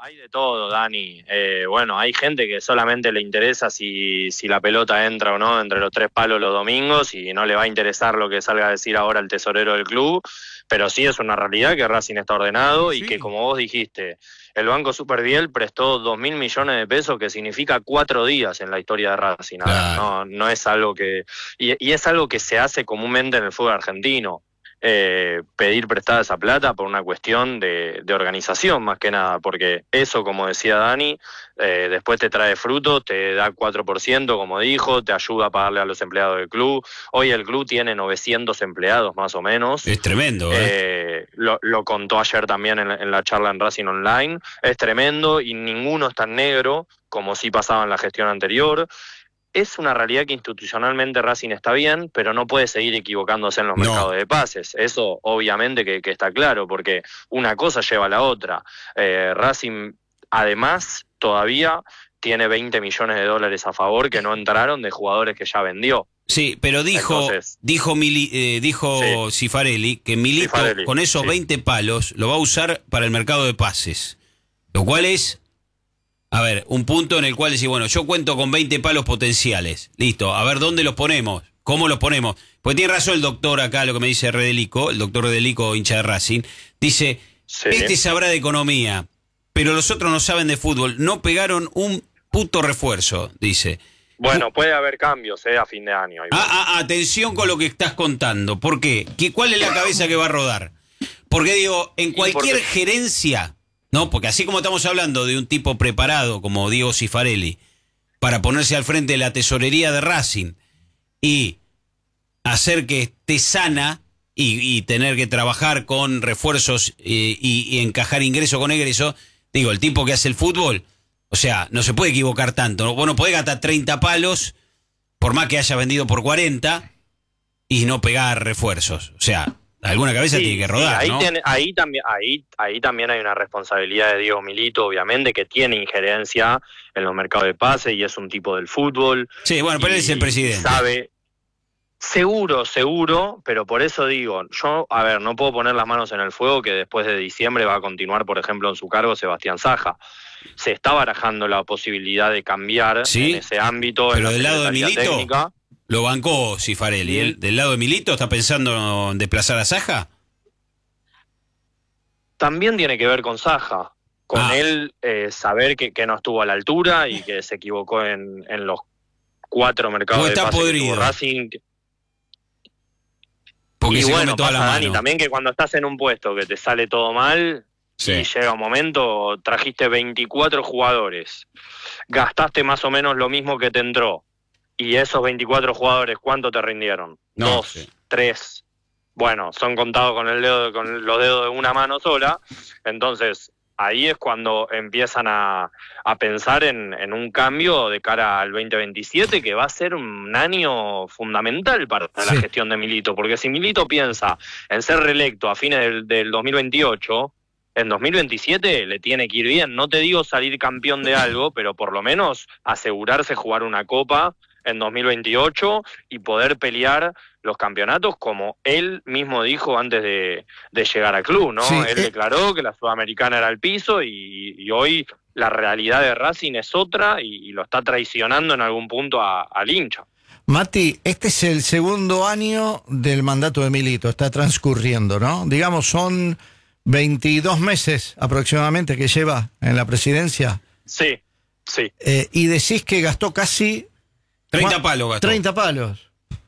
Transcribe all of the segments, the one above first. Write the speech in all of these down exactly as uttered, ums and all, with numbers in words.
hay de todo, Dani. Eh, bueno, hay gente que solamente le interesa si, si la pelota entra o no entre los tres palos los domingos y no le va a interesar lo que salga a decir ahora el tesorero del club, pero sí es una realidad que Racing está ordenado Sí. y que, como vos dijiste, el Banco Superviel prestó dos mil millones de pesos, que significa cuatro días en la historia de Racing. Claro. No, no es algo que... Y, y es algo que se hace comúnmente en el fútbol argentino. Eh, pedir prestada esa plata por una cuestión de, de organización más que nada, porque eso, como decía Dani, eh, después te trae fruto, te da cuatro por ciento, como dijo, te ayuda a pagarle a los empleados del club. Hoy el club tiene novecientos empleados más o menos. Es tremendo, ¿eh? Eh, lo, lo contó ayer también en, en la charla en Racing Online. Es tremendo y ninguno es tan negro como sí pasaba en la gestión anterior. Es una realidad que institucionalmente Racing está bien, pero no puede seguir equivocándose en los No. mercados de pases. Eso obviamente que, que está claro, porque una cosa lleva a la otra. Eh, Racing, además, todavía tiene veinte millones de dólares a favor que no entraron de jugadores que ya vendió. Sí, pero dijo Entonces, dijo Mili, eh, dijo sí. Cifarelli que Milito Cifarelli, con esos sí. veinte palos lo va a usar para el mercado de pases. Lo cual es, a ver, un punto en el cual decir, bueno, yo cuento con veinte palos potenciales. Listo, a ver dónde los ponemos, cómo los ponemos. Pues tiene razón el doctor acá, lo que me dice Redelico, el doctor Redelico, hincha de Racing. Dice, Sí. este sabrá de economía, pero los otros no saben de fútbol. No pegaron un puto refuerzo, dice. Bueno, puede haber cambios eh, a fin de año. Ah, ah, atención con lo que estás contando. ¿Por qué? ¿Qué ¿Cuál es la cabeza que va a rodar? Porque digo, en cualquier porque... gerencia, ¿no? Porque así como estamos hablando de un tipo preparado como Diego Cifarelli para ponerse al frente de la tesorería de Racing y hacer que esté sana y, y tener que trabajar con refuerzos y, y, y encajar ingreso con egreso, digo, el tipo que hace el fútbol, o sea, no se puede equivocar tanto. Vos no podés gastar treinta palos, por más que haya vendido por cuarenta, y no pegar refuerzos. O sea, alguna cabeza Sí, tiene que rodar, sí, ahí, ¿no? tiene, ahí, también, ahí, ahí también hay una responsabilidad de Diego Milito, obviamente, que tiene injerencia en los mercados de pase y es un tipo del fútbol. Sí, bueno, pero él es el presidente. Sabe, seguro, seguro, pero por eso digo, yo, a ver, no puedo poner las manos en el fuego que después de diciembre va a continuar, por ejemplo, en su cargo Sebastián Saja. Se está barajando la posibilidad de cambiar Sí, en ese ámbito. pero en del la lado de Secretaría Milito Técnica. lo bancó Cifarelli. Sí. ¿El, ¿Del lado de Milito está pensando en desplazar a Saja? También tiene que ver con Saja, con Ah. él eh, saber que, que no estuvo a la altura y que se equivocó en, en los cuatro mercados Pues de está pase que podrido. tuvo Racing. Porque y se bueno, come toda pasa, la Dani, mano. también que cuando estás en un puesto que te sale todo mal Sí. y llega un momento, trajiste veinticuatro jugadores, gastaste más o menos lo mismo que te entró, y esos veinticuatro jugadores, ¿cuánto te rindieron? No, Dos, sí. tres. Bueno, son contados con el dedo, con los dedos de una mano sola. Entonces, ahí es cuando empiezan a, a pensar en, en un cambio de cara al veinte veintisiete, que va a ser un año fundamental para Sí. la gestión de Milito. Porque si Milito piensa en ser reelecto a fines del, del dos mil veintiocho, en dos mil veintisiete le tiene que ir bien. No te digo salir campeón de algo, pero por lo menos asegurarse jugar una copa en dos mil veintiocho y poder pelear los campeonatos como él mismo dijo antes de, de llegar al club, ¿no? Sí, él eh. declaró que la Sudamericana era el piso y, y hoy la realidad de Racing es otra y, y lo está traicionando en algún punto a- al hincha. Mati, este es el segundo año del mandato de Milito, está transcurriendo, ¿no? Digamos, son veintidós meses aproximadamente que lleva en la presidencia, Sí, sí. eh, y decís que gastó casi... treinta ¿cuá- palos gastó. treinta palos.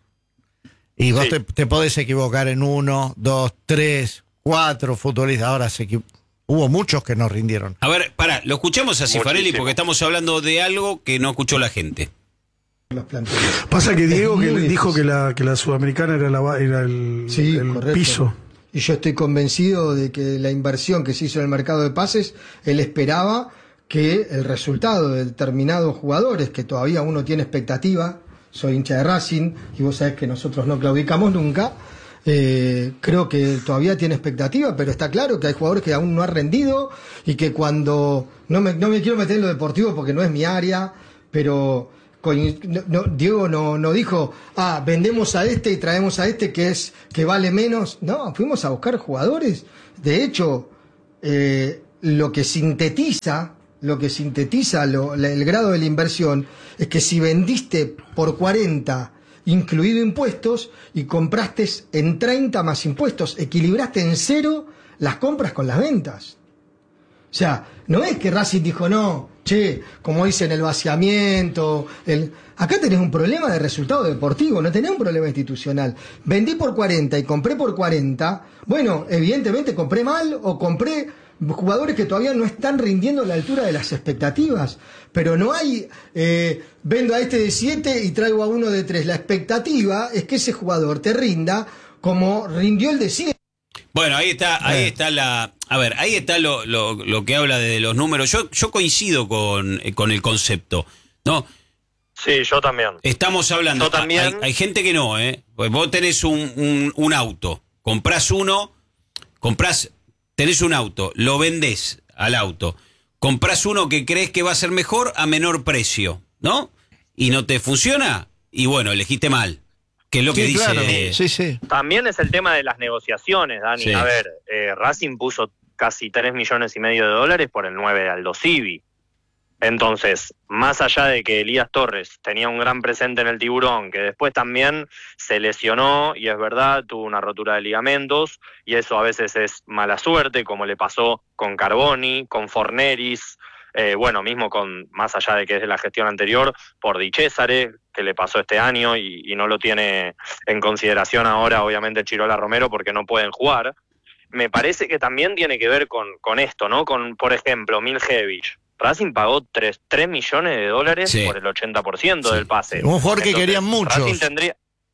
Y vos Sí. te, te podés equivocar en uno, dos, tres, cuatro futbolistas. Ahora se equi- hubo muchos que no rindieron. A ver, pará, lo escuchamos a Cifarelli Muchísimo. porque estamos hablando de algo que no escuchó la gente. los planteles. Pasa que Diego muy que difícil. dijo que la, que la Sudamericana era, la, ba- era el, Sí, el correcto. piso. Y yo estoy convencido de que la inversión que se hizo en el mercado de pases, él esperaba que el resultado de determinados jugadores, que todavía uno tiene expectativa, soy hincha de Racing, y vos sabés que nosotros no claudicamos nunca, eh, creo que todavía tiene expectativa, pero está claro que hay jugadores que aún no han rendido, y que cuando, no me, no me quiero meter en lo deportivo porque no es mi área, pero... No, no, Diego no, no dijo, ah, vendemos a este y traemos a este que es que vale menos. No, fuimos a buscar jugadores. De hecho, eh, lo que sintetiza, lo que sintetiza lo, la, el grado de la inversión es que si vendiste por cuarenta incluido impuestos y compraste en treinta más impuestos, equilibraste en cero las compras con las ventas. O sea, no es que Racing dijo, no, che, como dicen el vaciamiento, el... acá tenés un problema de resultado deportivo, no tenés un problema institucional. Vendí por cuarenta y compré por cuarenta, bueno, evidentemente compré mal o compré jugadores que todavía no están rindiendo a la altura de las expectativas, pero no hay, eh, vendo a este de siete y traigo a uno de tres. La expectativa es que ese jugador te rinda como rindió el de siete. Bueno, ahí está, ahí está la, a ver, ahí está lo, lo, lo que habla de los números. Yo, yo coincido con, con el concepto, ¿no? Sí, yo también. Estamos hablando, yo también. Hay, hay gente que no, ¿eh? Pues vos tenés un, un, un auto, comprás uno, comprás, tenés un auto, lo vendés al auto, comprás uno que crees que va a ser mejor a menor precio, ¿no? Y no te funciona, y bueno, elegiste mal. Que es lo que sí, dice. Claro. Eh, sí, sí. También es el tema de las negociaciones, Dani. Sí. A ver, eh, Racing puso casi tres millones y medio de dólares por el nueve de Aldo Civi. Entonces, más allá de que Elías Torres tenía un gran presente en el Tiburón, que después también se lesionó, y es verdad, tuvo una rotura de ligamentos, y eso a veces es mala suerte, como le pasó con Carboni, con Forneris, eh, bueno, mismo con, más allá de que es de la gestión anterior, por Di Cesare, que le pasó este año, y, y no lo tiene en consideración ahora, obviamente, Chirola Romero, porque no pueden jugar. Me parece que también tiene que ver con, con esto, ¿no? Con, por ejemplo, Miljevic. Racing pagó tres millones de dólares sí. por el ochenta por ciento sí. del pase. Un jugador que Entonces, querían muchos. Racing tendría...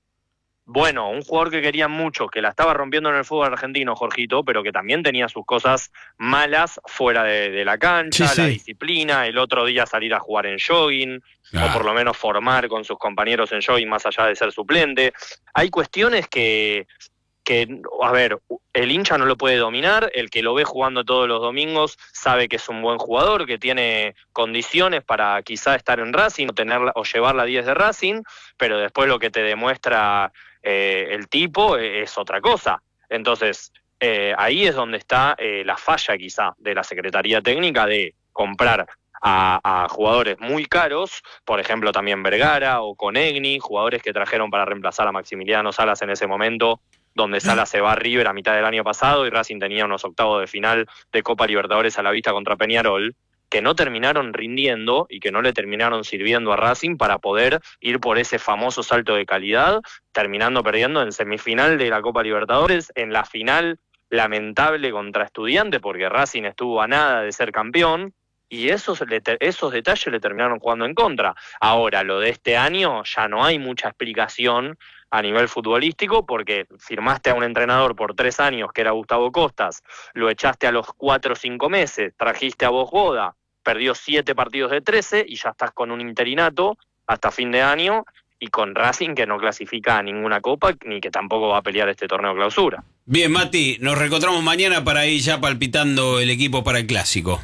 Bueno, un jugador que querían mucho, que la estaba rompiendo en el fútbol argentino, Jorgito, pero que también tenía sus cosas malas fuera de, de la cancha, sí, la sí. disciplina, el otro día salir a jugar en jogging, Ah. o por lo menos formar con sus compañeros en jogging más allá de ser suplente. Hay cuestiones que... que, a ver, el hincha no lo puede dominar, el que lo ve jugando todos los domingos sabe que es un buen jugador, que tiene condiciones para quizá estar en Racing o, tenerla, o llevar la diez de Racing, pero después lo que te demuestra eh, el tipo es otra cosa. Entonces, eh, ahí es donde está eh, la falla quizá de la Secretaría Técnica de comprar A, a jugadores muy caros, por ejemplo también Vergara o Conegni, jugadores que trajeron para reemplazar a Maximiliano Salas en ese momento, donde Salas se va a River a mitad del año pasado y Racing tenía unos octavos de final de Copa Libertadores a la vista contra Peñarol, que no terminaron rindiendo y que no le terminaron sirviendo a Racing para poder ir por ese famoso salto de calidad, terminando perdiendo en semifinal de la Copa Libertadores, en la final lamentable contra Estudiantes, porque Racing estuvo a nada de ser campeón, y esos, esos detalles le terminaron jugando en contra. Ahora, lo de este año ya no hay mucha explicación a nivel futbolístico, porque firmaste a un entrenador por tres años, que era Gustavo Costas, lo echaste a los cuatro o cinco meses, trajiste a Boda, perdió siete partidos de trece, y ya estás con un interinato hasta fin de año, y con Racing que no clasifica a ninguna copa, ni que tampoco va a pelear este torneo clausura. Bien, Mati, nos reencontramos mañana para ir ya palpitando el equipo para el Clásico.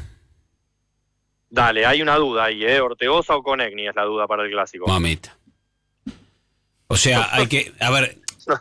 Dale, hay una duda ahí, ¿eh? Ortegoza o Conegni es la duda para el Clásico. Mamita. O sea, hay que, a ver,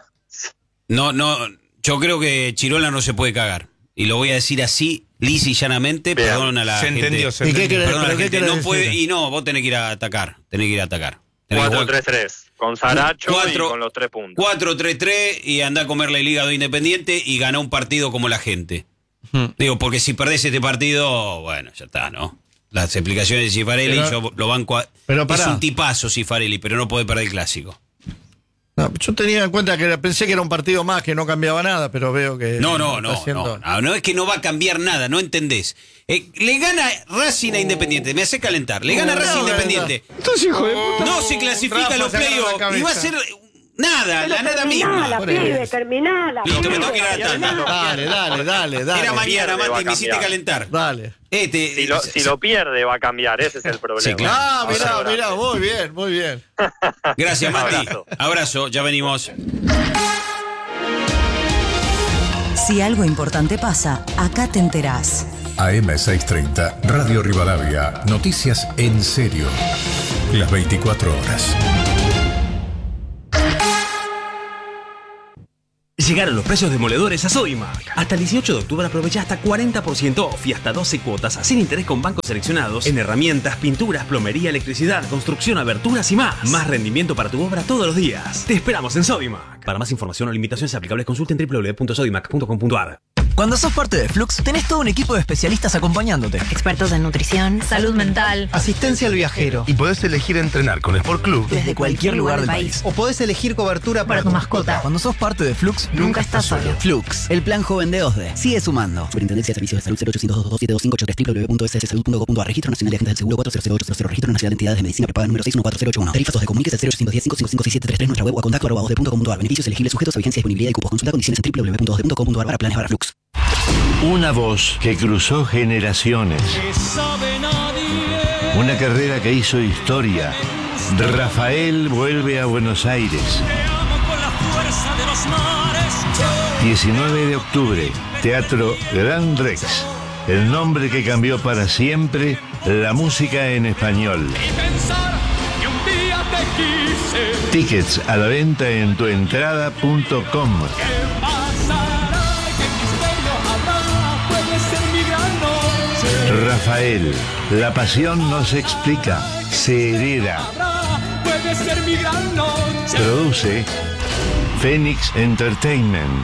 no, no, yo creo que Chirola no se puede cagar. Y lo voy a decir así, lisa y llanamente, Bien. perdón a la Se gente. entendió, se ¿Y qué entendió. querés- Perdón a la pero qué gente, querés no puede, decir? y no, vos tenés que ir a atacar, tenés que ir a atacar. Tenés que cuatro jugar tres tres, con Saracho Cuatro- y con los tres puntos. cuatro tres tres y anda a comerle el hígado Independiente y gana un partido como la gente. Hmm. Digo, porque si perdés este partido, bueno, ya está, ¿no? Las explicaciones de Cifarelli, Pero- yo lo banco a- pero es pará. un tipazo Cifarelli, pero no puede perder el Clásico. No, yo tenía en cuenta que era- pensé que era un partido más, que no cambiaba nada, pero veo que... No, no, está no, haciendo- no, no, no es que no va a cambiar nada, no entendés. Eh, le gana Racing a Independiente, me hace calentar, le gana No, Racing no, Independiente. Entonces, hijo de puta. No se clasifica Rafa, a los se agarra la playoffs y cabeza. va a ser nada, la nada misma. Terminala, Por pibe, eso. terminala. Listo, me pibe, tengo que ir a la tanda. terminala. Dale, dale, dale, dale. Era mañana, Pierde, va Mati, a me hiciste cambiar. calentar. Dale. Este, Si lo, si lo pierde va a cambiar, ese es el problema. Sí, claro. Ah, mirá, Abrazo mirá, grande. muy bien, muy bien. Gracias, Mati. Abrazo. Abrazo, ya venimos. Si algo importante pasa, acá te enterás. A M seiscientos treinta, Radio Rivadavia. Noticias en serio. Las veinticuatro horas. Llegaron los precios demoledores a Sodimac. Hasta el dieciocho de octubre aprovecha hasta cuarenta por ciento off y hasta doce cuotas sin interés con bancos seleccionados en herramientas, pinturas, plomería, electricidad, construcción, aberturas y más. Más rendimiento para tu obra todos los días. Te esperamos en Sodimac. Para más información o limitaciones aplicables consulten doble u doble u doble u punto sodimac punto com punto a r. Cuando sos parte de Flux, tenés todo un equipo de especialistas acompañándote. Expertos en nutrición, salud mental, asistencia al viajero. Y podés elegir entrenar con Sport Club desde cualquier lugar del país. O podés elegir cobertura para, para tu mascota. Cuando sos parte de Flux, nunca, nunca estás solo. solo. Flux, el plan joven de OSDE. Sigue sumando. Superintendencia de Servicios de Salud cero ochocientos dos dos siete dos cinco ocho tres doble u doble u doble u punto s s salud punto gov punto a r. Registro Nacional de Agentes del Seguro cuatro cero cero ocho cero cero. Registro Nacional de Entidades de Medicina Prepaga número seis uno cuatro cero ocho uno. Tarifas de comuniques cero ochocientos diez cinco cinco cinco seis siete tres tres. Nuestra web o a contacto arroba osde punto com punto a r. Beneficios elegibles sujetos a vigencia, disponibilidad y cupos. Consulta condiciones en doble u doble u doble u punto osde punto com punto a r para planes para Flux. Una voz que cruzó generaciones. Una carrera que hizo historia. Rafael vuelve a Buenos Aires. diecinueve de octubre, Teatro Gran Rex. El nombre que cambió para siempre la música en español. Tickets a la venta en tuentrada punto com. Rafael, la pasión no se explica, se hereda. Produce Phoenix Entertainment.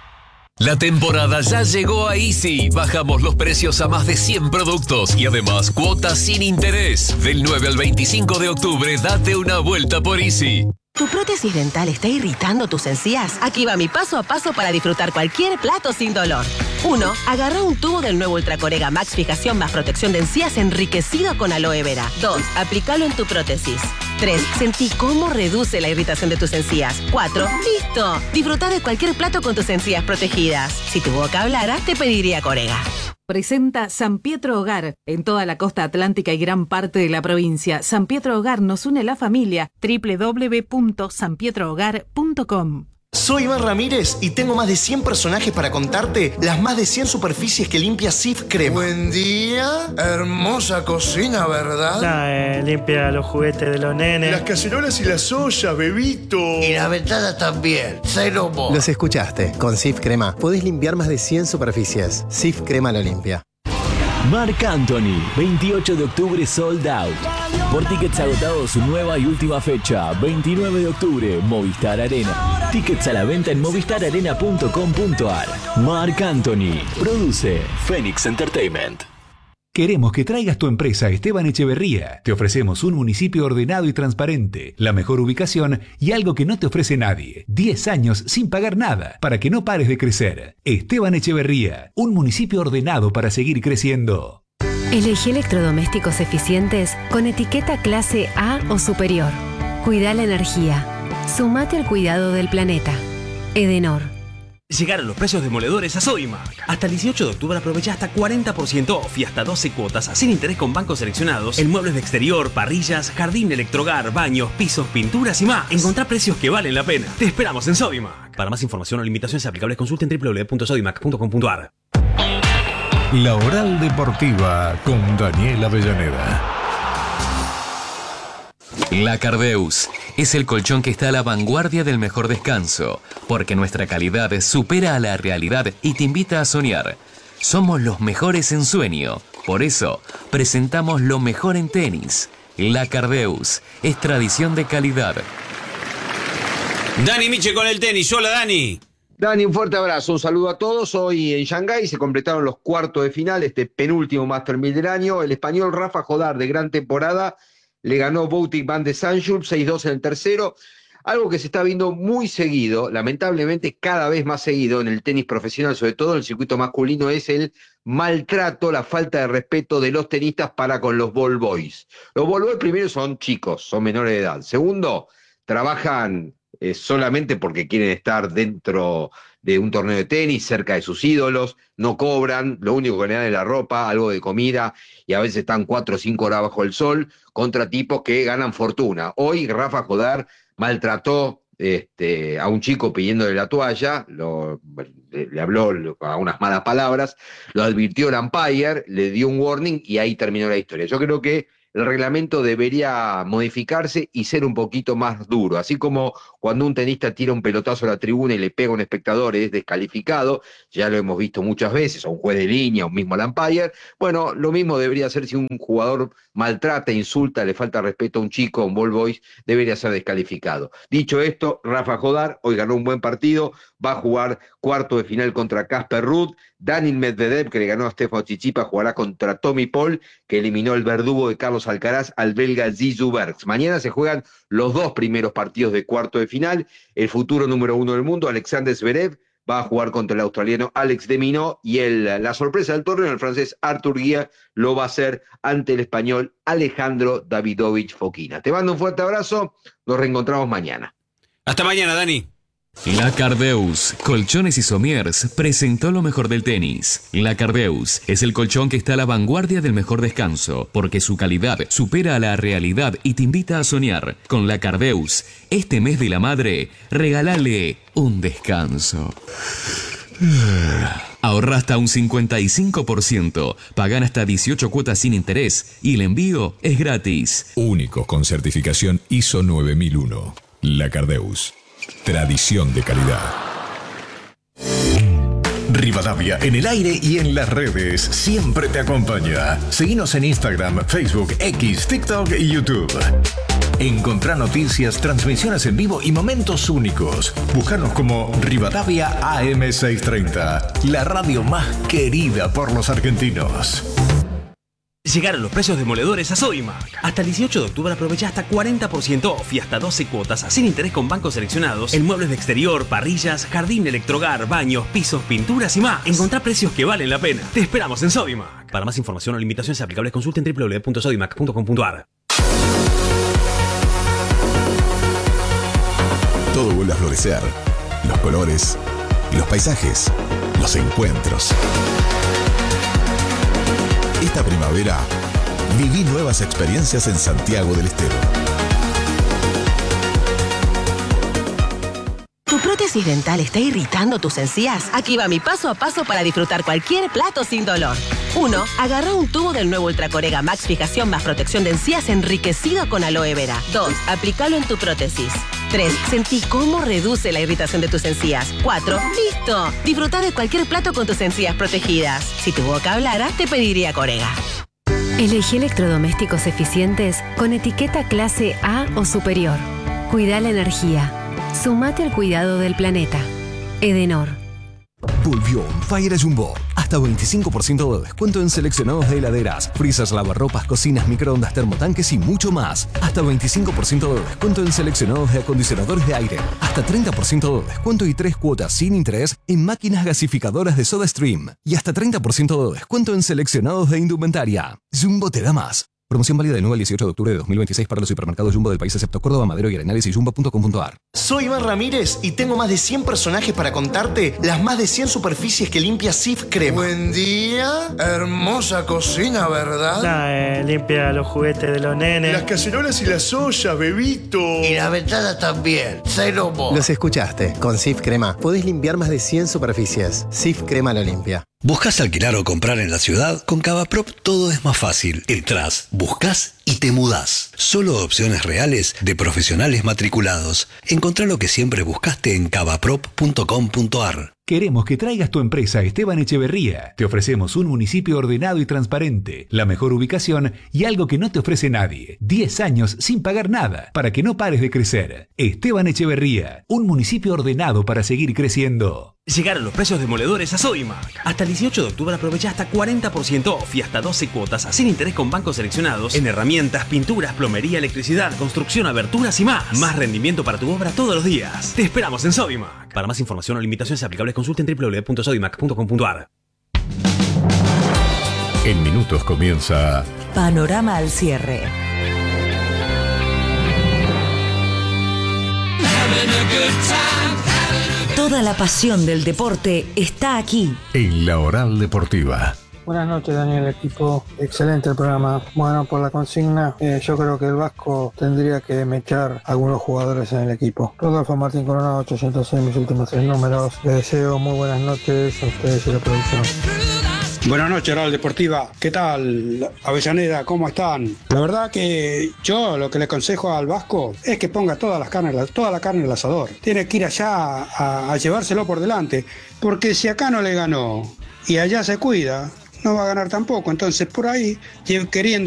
La temporada ya llegó a Easy. Bajamos los precios a más de cien productos y además cuotas sin interés. Del nueve al veinticinco de octubre, date una vuelta por Easy. ¿Tu prótesis dental está irritando tus encías? Aquí va mi paso a paso para disfrutar cualquier plato sin dolor. uno. Agarra un tubo del nuevo Ultracorega Max Fijación más protección de encías enriquecido con aloe vera. dos. Aplícalo en tu prótesis. tres. Sentí cómo reduce la irritación de tus encías. cuatro. ¡Listo! Disfruta de cualquier plato con tus encías protegidas. Si tu boca hablara, te pediría Corega. Presenta San Pietro Hogar en toda la costa atlántica y gran parte de la provincia. San Pietro Hogar nos une la familia. doble u doble u doble u punto san pietro hogar punto com. Soy Iván Ramírez y tengo más de cien personajes para contarte las más de cien superficies que limpia Sif Crema. Buen día, hermosa cocina, ¿verdad? Nah, eh, limpia los juguetes de los nenes. Las cacerolas y las ollas, bebito. Y la ventana también, cero mo. Los escuchaste, con Sif Crema podés limpiar más de cien superficies. Sif Crema lo limpia. Marc Anthony, veintiocho de octubre sold out. Por tickets agotados su nueva y última fecha, veintinueve de octubre, Movistar Arena. Tickets a la venta en movistar arena punto com punto a r. Marc Anthony, produce Phoenix Entertainment. Queremos que traigas tu empresa a Esteban Echeverría. Te ofrecemos un municipio ordenado y transparente, la mejor ubicación y algo que no te ofrece nadie. diez años sin pagar nada, para que no pares de crecer. Esteban Echeverría, un municipio ordenado para seguir creciendo. Elegí electrodomésticos eficientes con etiqueta clase A o superior. Cuida la energía. Sumate al cuidado del planeta. Edenor. Llegaron los precios demoledores a Sodimac. Hasta el dieciocho de octubre aprovecha hasta cuarenta por ciento off y hasta doce cuotas sin interés con bancos seleccionados en muebles de exterior, parrillas, jardín, electrohogar, baños, pisos, pinturas y más. Encontrá precios que valen la pena. Te esperamos en Sodimac. Para más información o limitaciones aplicables consulten doble u doble u doble u punto sodimac punto com punto a r. La Oral Deportiva con Daniel Avellaneda. La Cardeus es el colchón que está a la vanguardia del mejor descanso, porque nuestra calidad supera a la realidad y te invita a soñar. Somos los mejores en sueño, por eso presentamos lo mejor en tenis. La Cardeus es tradición de calidad. Dani Miche con el tenis. Hola, Dani. Dani, un fuerte abrazo, un saludo a todos. Hoy en Shanghái se completaron los cuartos de final, este penúltimo Master mil del año. El español Rafa Jodar, de gran temporada, le ganó Boutic Van de Sanjurp seis dos en el tercero, algo que se está viendo muy seguido, lamentablemente cada vez más seguido en el tenis profesional, sobre todo en el circuito masculino, es el maltrato, la falta de respeto de los tenistas para con los ball boys. Los ball boys primero son chicos, son menores de edad. Segundo, trabajan eh, solamente porque quieren estar dentro de un torneo de tenis, cerca de sus ídolos, no cobran, lo único que le dan es la ropa, algo de comida, y a veces están cuatro o cinco horas bajo el sol, contra tipos que ganan fortuna. Hoy Rafa Jodar maltrató este, a un chico pidiéndole la toalla, lo, le, le habló a unas malas palabras, lo advirtió el umpire, le dio un warning y ahí terminó la historia. Yo creo que el reglamento debería modificarse y ser un poquito más duro. Así como cuando un tenista tira un pelotazo a la tribuna y le pega a un espectador, es descalificado, ya lo hemos visto muchas veces, a un juez de línea, o mismo al umpire. Bueno, lo mismo debería ser si un jugador maltrata, insulta, le falta respeto a un chico, a un ball boy, debería ser descalificado. Dicho esto, Rafa Jodar hoy ganó un buen partido, va a jugar cuarto de final contra Casper Ruud. Daniil Medvedev, que le ganó a Stefano Tsitsipas, jugará contra Tommy Paul, que eliminó el verdugo de Carlos Alcaraz al belga Zizou Bergs. Mañana se juegan los dos primeros partidos de cuarto de final. El futuro número uno del mundo, Alexander Zverev, va a jugar contra el australiano Alex de Minaur, y el, la sorpresa del torneo, el francés Arthur Guía, lo va a hacer ante el español Alejandro Davidovich Fokina. Te mando un fuerte abrazo, nos reencontramos mañana. Hasta mañana, Dani. La Cardeus, Colchones y Somiers, presentó lo mejor del tenis. La Cardeus es el colchón que está a la vanguardia del mejor descanso, porque su calidad supera a la realidad y te invita a soñar. Con La Cardeus, este mes de la madre, regálale un descanso. Ahorra hasta un cincuenta y cinco por ciento, pagan hasta dieciocho cuotas sin interés y el envío es gratis. Único con certificación I S O nueve mil uno. La Cardeus. Tradición de calidad. Rivadavia en el aire y en las redes siempre te acompaña. Seguinos en Instagram, Facebook, X, TikTok y YouTube. Encontrá noticias, transmisiones en vivo y momentos únicos. Búscanos como Rivadavia A M seiscientos treinta, la radio más querida por los argentinos. Llegaron los precios demoledores a Sodimac. Hasta el dieciocho de octubre aprovecha hasta cuarenta por ciento off y hasta doce cuotas sin interés con bancos seleccionados en muebles de exterior, parrillas, jardín, electrohogar, baños, pisos, pinturas y más. Encontrá precios que valen la pena. Te esperamos en Sodimac. Para más información o limitaciones aplicables consulten doble u doble u doble u punto sodimac punto com punto a r. Todo vuelve a florecer. Los colores, los paisajes, los encuentros. Esta primavera, viví nuevas experiencias en Santiago del Estero. ¿Tu prótesis dental está irritando tus encías? Aquí va mi paso a paso para disfrutar cualquier plato sin dolor. uno. Agarra un tubo del nuevo Ultracorega Max Fijación más protección de encías enriquecido con aloe vera. dos. Aplícalo en tu prótesis. tres. Sentí cómo reduce la irritación de tus encías. cuatro. ¡Listo! Disfruta de cualquier plato con tus encías protegidas. Si tu boca hablara, te pediría Corega. Elegí electrodomésticos eficientes con etiqueta clase A o superior. Cuida la energía. Sumate al cuidado del planeta. Edenor. Volvió On Fire Jumbo. Hasta veinticinco por ciento de descuento en seleccionados de heladeras, freezers, lavarropas, cocinas, microondas, termotanques y mucho más. Hasta veinticinco por ciento de descuento en seleccionados de acondicionadores de aire. Hasta treinta por ciento de descuento y tres cuotas sin interés en máquinas gasificadoras de SodaStream. Y hasta treinta por ciento de descuento en seleccionados de indumentaria. Jumbo te da más. Promoción válida de nueve al dieciocho de octubre de dos mil veintiséis para los supermercados Jumbo del país excepto Córdoba, Madero y Arenales y jumbo punto com punto a r. Soy Iván Ramírez y tengo más de cien personajes para contarte las más de cien superficies que limpia Sif Crema. Buen día. Hermosa cocina, ¿verdad? Nah, eh, limpia los juguetes de los nenes. Las cacerolas y las ollas, bebito. Y la ventana también. Cero mo. Los escuchaste. Con Sif Crema podés limpiar más de cien superficies. Sif Crema lo limpia. ¿Buscas alquilar o comprar en la ciudad? Con Cavaprop todo es más fácil. Entrás, buscas y te mudás. Solo opciones reales de profesionales matriculados. Encontrá lo que siempre buscaste en cavaprop punto com punto a r. Queremos que traigas tu empresa a Esteban Echeverría. Te ofrecemos un municipio ordenado y transparente, la mejor ubicación y algo que no te ofrece nadie. diez años sin pagar nada, para que no pares de crecer. Esteban Echeverría, un municipio ordenado para seguir creciendo. Llegaron los precios demoledores a Sodimac. Hasta el dieciocho de octubre aprovecha hasta cuarenta por ciento off y hasta doce cuotas sin interés con bancos seleccionados en herramientas, pinturas, plomería, electricidad, construcción, aberturas y más. Más rendimiento para tu obra todos los días. Te esperamos en Sodimac. Para más información o limitaciones aplicables consulten doble u doble u doble u punto sodimac punto com punto a r. En minutos comienza Panorama al cierre. Toda la pasión del deporte está aquí. En la Oral Deportiva. Buenas noches, Daniel, equipo. Excelente el programa. Bueno, por la consigna, eh, yo creo que el Vasco tendría que mechar algunos jugadores en el equipo. Rodolfo Martín Coronado, ochocientos seis, mis últimos tres números. Les deseo muy buenas noches a ustedes y a la producción. Buenas noches, Oral Deportiva. ¿Qué tal, Avellaneda? ¿Cómo están? La verdad que yo lo que le aconsejo al Vasco es que ponga todas las carnes, toda la carne en el asador. Tiene que ir allá a, a llevárselo por delante, porque si acá no le ganó y allá se cuida, no va a ganar tampoco. Entonces, por ahí, queriendo